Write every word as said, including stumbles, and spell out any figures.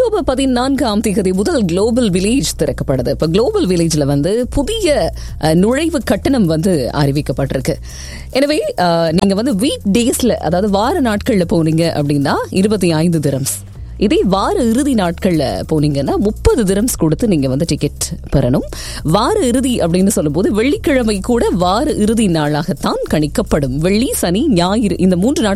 October பதினான்காம் தேதி முதல் குளோபல் வில்லேஜ் திறக்கப்படுது. இப்ப குளோபல் வில்லேஜ்ல வந்து புதிய அஹ், நுழைவு கட்டணம் வந்து அறிவிக்கப்பட்டிருக்கு. எனவே அஹ், நீங்க வந்து வீக் டேஸ்ல, அதாவது வார நாட்கள்ல போனீங்க அப்படின்னா இருபத்தி ஐந்து திரம்ஸ். இதே வார இறுதி நாட்கள்ல போனீங்கன்னா முப்பது திரம்ஸ் கொடுத்து நீங்க வந்து டிக்கெட் பெறணும். வார இறுதி அப்படின்னு சொல்லும்போது வெள்ளிக்கிழமை கூட வார இறுதி நாளாகத்தான் கணிக்கப்படும். வெள்ளி, சனி, ஞாயிறு இந்த மூன்று நாட்கள்